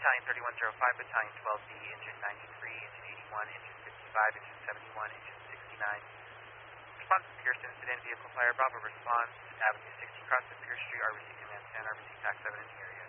Battalion 3105, Battalion 12B, Engine 93, Engine 81, Engine 55, Engine 71, Engine 69. Response to Pierce incident, vehicle fire, Bravo response, Avenue 60 crossing Pierce Street, RBC Command 10, RBC TAC 7 in the area.